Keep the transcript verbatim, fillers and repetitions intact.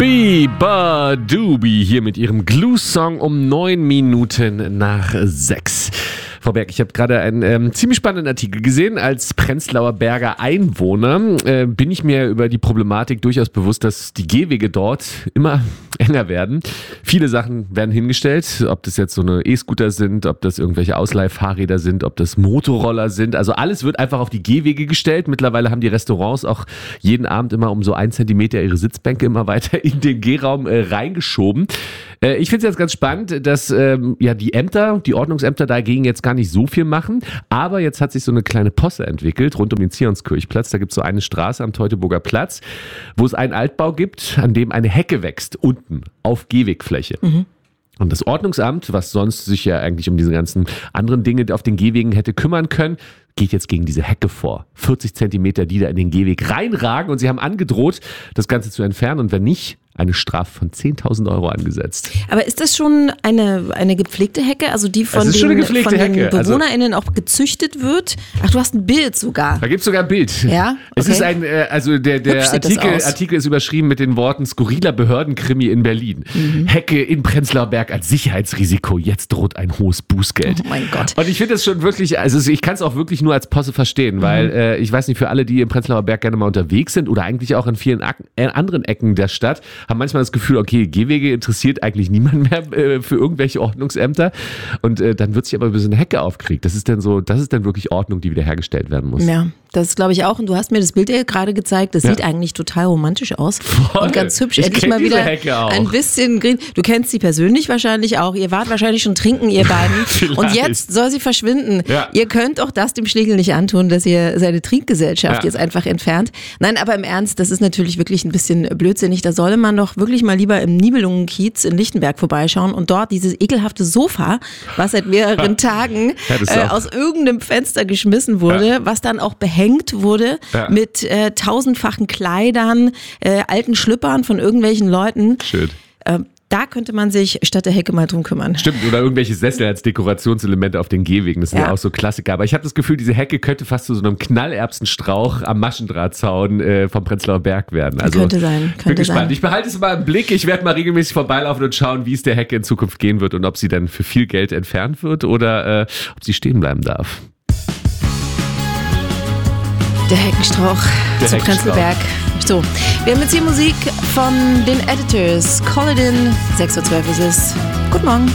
Biba Dubi hier mit ihrem Glue-Song um neun Minuten nach sechs. Frau Berg, ich habe gerade einen ähm, ziemlich spannenden Artikel gesehen. Als Prenzlauer Berger Einwohner äh, bin ich mir über die Problematik durchaus bewusst, dass die Gehwege dort immer enger werden. Viele Sachen werden hingestellt, ob das jetzt so eine E-Scooter sind, ob das irgendwelche Ausleihfahrräder sind, ob das Motorroller sind. Also alles wird einfach auf die Gehwege gestellt. Mittlerweile haben die Restaurants auch jeden Abend immer um so einen Zentimeter ihre Sitzbänke immer weiter in den Gehraum äh, reingeschoben. Äh, ich finde es jetzt ganz spannend, dass ähm, ja die Ämter, die Ordnungsämter dagegen jetzt gar nicht so viel machen, aber jetzt hat sich so eine kleine Posse entwickelt rund um den Zionskirchplatz. Da gibt es so eine Straße am Teutoburger Platz, wo es einen Altbau gibt, an dem eine Hecke wächst, unten auf Gehwegfläche. Mhm. Und das Ordnungsamt, was sonst sich ja eigentlich um diese ganzen anderen Dinge auf den Gehwegen hätte kümmern können, geht jetzt gegen diese Hecke vor. vierzig Zentimeter, die da in den Gehweg reinragen, und sie haben angedroht, das Ganze zu entfernen, und wenn nicht, eine Strafe von zehntausend Euro angesetzt. Aber ist das schon eine, eine gepflegte Hecke, also die von den, von den Hecke. BewohnerInnen auch gezüchtet wird? Ach, du hast ein Bild sogar. Da gibt es sogar ein Bild. Ja? Okay. Es ist ein, äh, also der, der Artikel, Artikel ist überschrieben mit den Worten skurriler Behördenkrimi in Berlin. Mhm. Hecke in Prenzlauer Berg als Sicherheitsrisiko, jetzt droht ein hohes Bußgeld. Oh mein Gott. Und ich finde das schon wirklich, also ich kann es auch wirklich nur als Posse verstehen, mhm. weil äh, ich weiß nicht, für alle, die im Prenzlauer Berg gerne mal unterwegs sind oder eigentlich auch in vielen Acken, äh, anderen Ecken der Stadt, haben manchmal das Gefühl, okay, Gehwege interessiert eigentlich niemand mehr äh, für irgendwelche Ordnungsämter, und äh, dann wird sich aber über so eine Hecke aufgeregt. Das ist dann so, das ist dann wirklich Ordnung, die wiederhergestellt werden muss. Ja, das glaube ich auch, und du hast mir das Bild ja gerade gezeigt, das ja. sieht eigentlich total romantisch aus. Voll. Und ganz hübsch. Ich Endlich mal wieder ein bisschen grün. Du kennst sie persönlich wahrscheinlich auch, ihr wart wahrscheinlich schon trinken, ihr beiden. Und jetzt soll sie verschwinden. Ja. Ihr könnt auch das dem Schlegel nicht antun, dass ihr seine Trinkgesellschaft ja. jetzt einfach entfernt. Nein, aber im Ernst, das ist natürlich wirklich ein bisschen blödsinnig. Da solle man doch wirklich mal lieber im Nibelungenkiez in Lichtenberg vorbeischauen und dort dieses ekelhafte Sofa, was seit mehreren Tagen ja, äh, aus irgendeinem Fenster geschmissen wurde, ja. was dann auch behängt wurde ja. mit äh, tausendfachen Kleidern, äh, alten Schlüppern von irgendwelchen Leuten. Schön. Äh, Da könnte man sich statt der Hecke mal drum kümmern. Stimmt, oder irgendwelche Sessel als Dekorationselemente auf den Gehwegen. Das sind ja, ja auch so Klassiker. Aber ich habe das Gefühl, diese Hecke könnte fast zu so einem Knallerbsenstrauch am Maschendrahtzaun äh, vom Prenzlauer Berg werden. Also, könnte sein. Könnte bin gespannt. Sein. Ich behalte es mal im Blick. Ich werde mal regelmäßig vorbeilaufen und schauen, wie es der Hecke in Zukunft gehen wird und ob sie dann für viel Geld entfernt wird oder äh, ob sie stehen bleiben darf. Der Heckenstrauch der zu Heckenstrauch. Prenzlberg. So, wir haben jetzt hier Musik von den Editors. Call it in. sechs Uhr zwölf ist es. Guten Morgen.